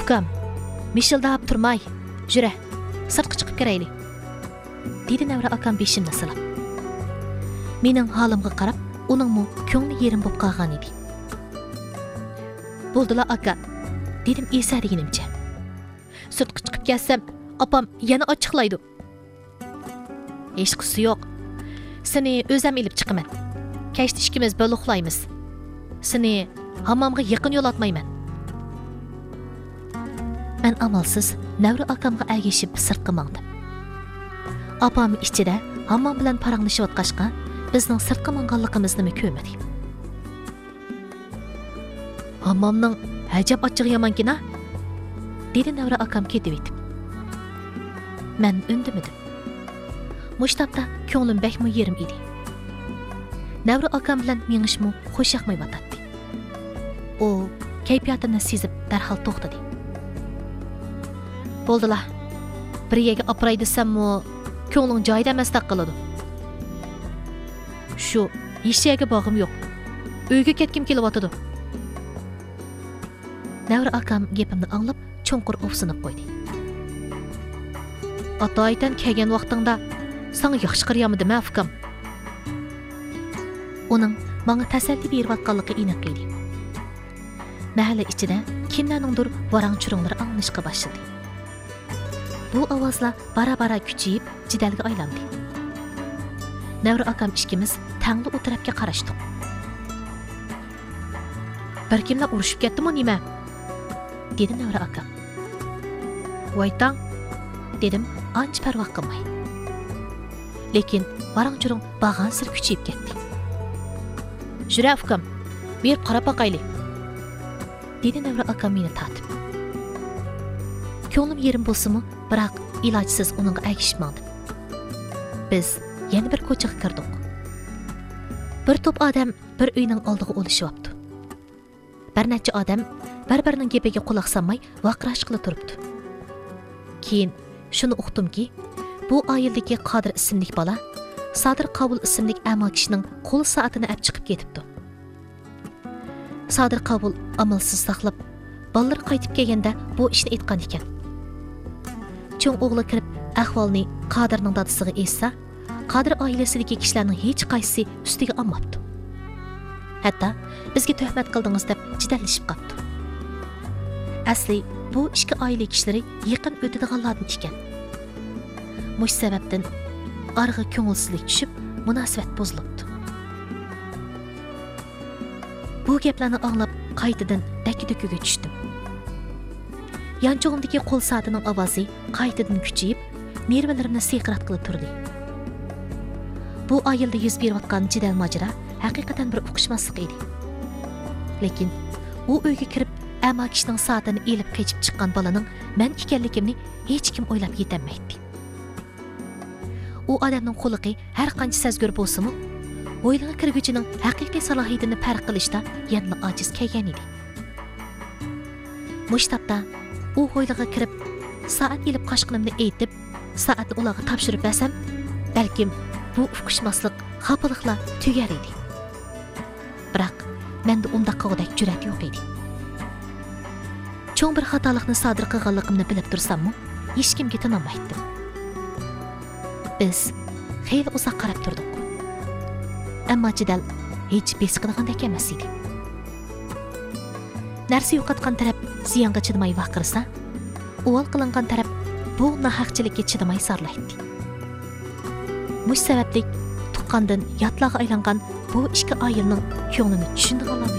Ukam, mishildab turmay, jure, sirtqa chiqib kirayli. Dedi Nevra akam beshimni silab. Mening halimga qarab, uningmi ko'ngli yerim bo'lib qolgan edi. Bo'ldila aka, dedim esadigimcha. Sirtqa chiqib kelsam, opam yana ochiqlaydi. Hech qisi yo'q. Seni o'zim ilib chiqaman. Kechda ikkimiz birga uxlaymiz. Seni hammomga yaqin yo'l atmayman. Men amalsiz Nevra akamga ergashib sirtqa mangdim. Apam ichida hammom bilan paranglashib o'tqashqa, bizning sirtqa manganligimizni ko'rmadi. Hammomning ajab ochiq yomankina, dedi Nevra akam ketib etib. Men undimadim. Mushtabda ko'nglim bekmi yerim edi. Nevra akam bilan mengishmi xo'shaqmay batadi. U kayfiyatini sezib darhol to'xtadi. Bo'ldilar. Bir yerga opray desammi, ko'ngling joyida emasdek qiladi. Shu hech yerga bog'im yo'q. Uyga ketkim kelyotdi. Nevra akam gapimni anglab, cho'nqur o'psinib qo'ydi. Ota-aytan kelgan vaqtingda sana yaxshi qilganmidim, ukam. Uning menga tasalli berayotganligi aniq edi. Mahalla ichida kimlarningdir varang-churunglari anglashga boshladi. Bu ovozlar bara-bara kuchayib, jidalga aylandi. Nevra akam ikkimiz tangli o tarafga qarashdik. Bir kimlar urushib ketdimi nima? Dedi Nevra akam. Voytang, dedim ancha parvo qilmay. Lekin varang-churung bag'an sir kuchayib ketdi. Jura ukam, bir qarab boqayli. Dedi Nevra akam meni tatib. Ko'nglim yerim bo'lsa-mu, biroq ilojsiz uningga ergashmadim. Biz yana bir ko'chaga kirdik. Bir to'p odam bir uyning oldiga o'lishyapti. Bir necha odam bir-birining gapiga quloq solmay vaqirash qilib turibdi. Keyin shuni uqdimki, bu oildagi Qodir ismli bola Sodir Qabul ismli amal kishining qo'l soatini olib chiqib ketibdi. Sodir Qabul amalsiz saqlab, bolalar qaytib kelganda bu ishni aytgan ekan. Cho'ng o'g'li kirib ahvolni Qodirning dadasiga aytsa, Qodir oilasidagi kishilarning hech qaysisi ustiga olmabdi. Hatto bizga tuhmat qildingiz deb jidallashib qoldi. Asli bu ikki oila kishilari yaqin o'tadiganlardan ekan. Mush sababdan arg'i ko'ngilsizlik tushib, munosabat buzilibdi. Bu gaplarni anglab qaytadan dakki-dukkiga tushdim. Yanchog'imdagi qo'l soatining ovozi qaytadan kuchayib, nervalarimni seqirat qilib turdi. Bu oilda yuz berayotgan jidal mojaro haqiqatan bir uqishmaslik edi. Lekin u uyga kirib, ama kishining soatini elib qechib chiqqan bolaning men ekanligimni hech kim o'ylab yetolmaydi. U odamning quliqi har qancha sezgur bo'lsa-mu, o'yinga kirguchining haqiqiy salohiyatini farq qilishda yanada ojiz kelgan edi. Mushtabda u o'yinga kirib, soat elib qochqinimni aytib, soatni ularga topshirib bersam, balkim bu uqishmaslik, xafaliklar tugar edi. Biroq menda undaq qilgudek jur'at yo'q edi. Cho'ng bir xatolikni sodir qilganligimni bilib tursam-mu, hech kimga tinolmaydim. Biz xeyli uzoq qarab turdik. Ammo jidal hech besiqadigan emas edi. Narsa yo'qotgan taraf ziyonga chidamay vaqirsa, o'val qilingan taraf bu nahaqchilikka chidamay sarlaydi. Mush sababli tuqqandan yotlarga aylangan bu ikki oilaning ko'nglini tushundiganlar